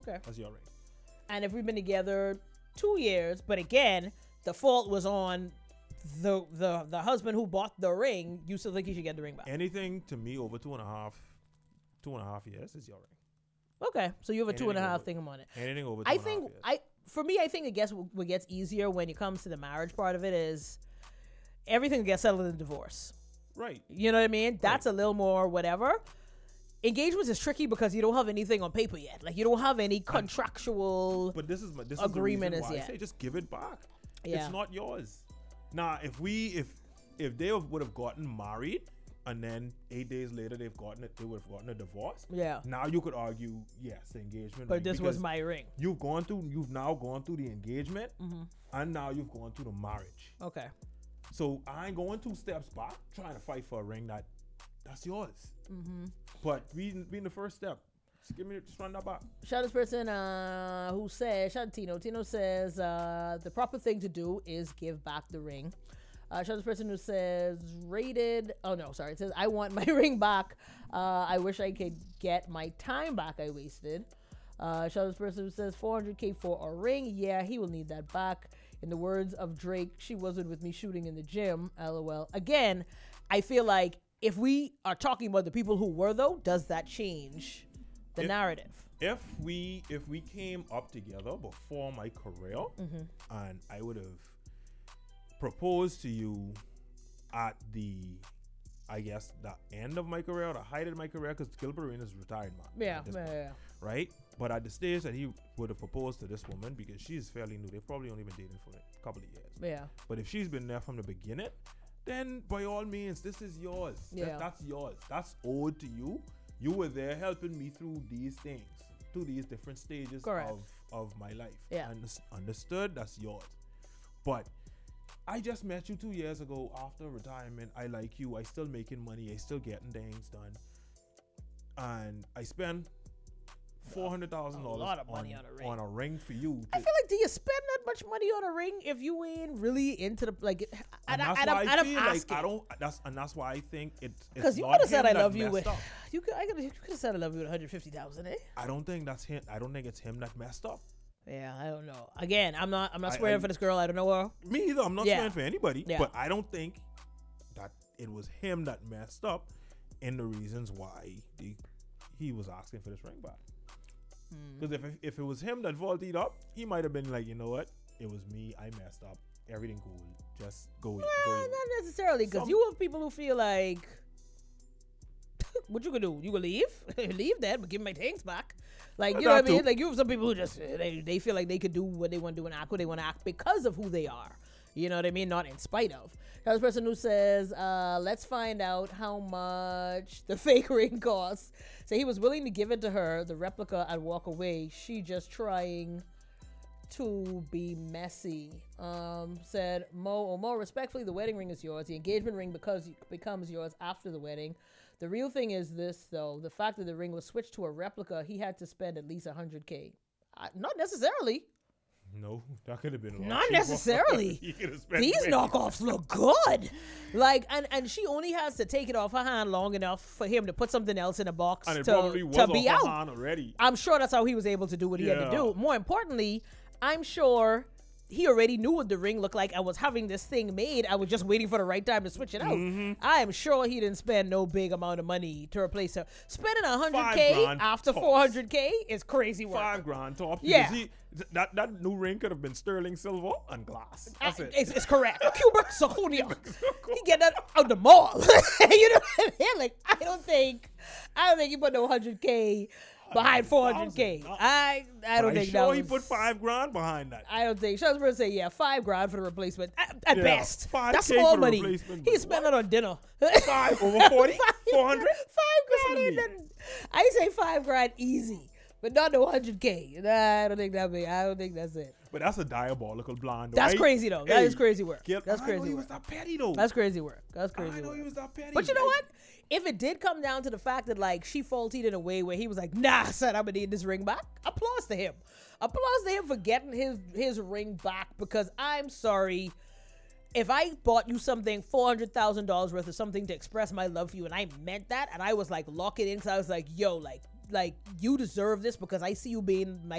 Okay. That's your ring. And if we've been together 2 years, but again, the fault was on the husband who bought the ring, you still think he should get the ring back? Anything to me over 2.5 years is your ring. Okay, so you have a Anything 2.5 over- thing on it. Anything over 2.5 I think years. for me, I think it gets what gets easier when it comes to the marriage part of it is everything gets settled in divorce. Right. You know what I mean? That's a little more whatever. Engagements is tricky because you don't have anything on paper yet. Like you don't have any contractual. But this agreement is the reason is why yet. I say just give it back. Yeah. It's not yours. Now, if they would have gotten married and then 8 days later they would have gotten a divorce. Yeah. Now you could argue, yes, the engagement. But ring, this was because my ring. You've now gone through the engagement, and now you've gone through the marriage. Okay. So I ain't going 2 steps back trying to fight for a ring that's yours. But being the first step, just run that back. Shout out this person who says, shout out Tino. Tino says the proper thing to do is give back the ring. Shout out this person who says it says I want my ring back. I wish I could get my time back I wasted. Shout out this person who says $400K for a ring. Yeah, he will need that back. In the words of Drake, she wasn't with me shooting in the gym. LOL. Again, I feel like if we are talking about the people who were though, does that change the narrative? If we came up together before my career, and I would have proposed to you at the end of my career, or the height of my career, because Gilbert Arenas is retired, man. Yeah, at this point, yeah. right? But at the stage that he would have proposed to this woman, because she's fairly new, they've probably only been dating for a couple of years. Yeah. But if she's been there from the beginning, then by all means, this is yours. Yeah. That's yours. That's owed to you. You were there helping me through these things, through these different stages Correct. of my life. Yeah. Understood? That's yours. But I just met you 2 years ago after retirement. I like you. I still making money. I still getting things done. And I spend $400,000 A lot of money on a ring. for you. I feel like, do you spend that much money on a ring if you ain't really into the like? And that's why I feel like I don't. That's why I think it's because you not could have said him I that love you messed with up. you could have said I love you with 150,000. I don't think that's him. I don't think it's him that messed up. Yeah, I don't know. Again, I'm not swearing for this girl. I don't know her. Me either. I'm not swearing for anybody. Yeah. But I don't think that it was him that messed up in the reasons why he was asking for this ring back. Because if it was him that vaulted up, he might have been like, you know what? It was me. I messed up. Everything cool. Just go. Not necessarily, because you have people who feel like, what you gonna do? You gonna leave? Leave that, but give me my things back. Like, you know what I mean? Like, you have some people who just they feel like they could do what they want to do and act what they want to act because of who they are. You know what I mean? Not in spite of. There's a person who says, let's find out how much the fake ring costs. So he was willing to give it to her, the replica, and walk away. She just trying to be messy. Said Mo, respectfully, the wedding ring is yours. The engagement ring becomes yours after the wedding. The real thing is this, though. The fact that the ring was switched to a replica, he had to spend at least $100K. Not necessarily. No, that could have been a lot Not cheaper. necessarily. These knockoffs look good. Like, and she only has to take it off her hand long enough for him to put something else in a box And it to probably was be off out. her hand already. I'm sure that's how he was able to do what he had to Yeah. do. More importantly, I'm sure he already knew what the ring looked like and was having this thing made. I was just waiting for the right time to switch it out. I am sure he didn't spend no big amount of money to replace her. Spending $100K after tops. $400K is crazy work. $5,000 top. Yeah. That new ring could have been sterling silver and glass. That's it. It's correct. Cubic zirconia. He get that out the mall. You know what I mean? Like, I don't think he put no $100K behind $400K. I don't think that was. he put $5,000 behind that. I don't think. Shaw's say, yeah, $5,000 for the replacement. At Yeah, best. 5K That's for small the money. replacement, He but spent it on dinner. Over 40? 400? $5,000. Listen to Ain't I say $5,000 easy, but not no $100K. Nah, I don't think that's it. But that's a diabolical blonde. That's right? crazy though. That is crazy work. That's I crazy know he work. was that petty though. That's crazy work. That's I crazy know work. he was that petty. But you know what? If it did come down to the fact that like she faulted in a way where he was like, nah, son, I'm gonna need this ring back. Applause to him. Applause to him for getting his ring back, because I'm sorry. If I bought you something, $400,000 worth of something to express my love for you, and I meant that, and I was like, lock it in, because I was like, yo, like you deserve this because I see you being my